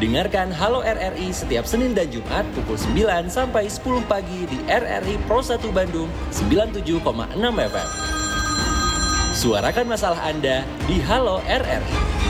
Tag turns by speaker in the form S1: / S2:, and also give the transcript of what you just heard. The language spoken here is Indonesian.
S1: Dengarkan Halo RRI setiap Senin dan Jumat pukul 9 sampai 10 pagi di RRI Pro 1 Bandung 97,6 FM. Suarakan masalah Anda di Halo RRI.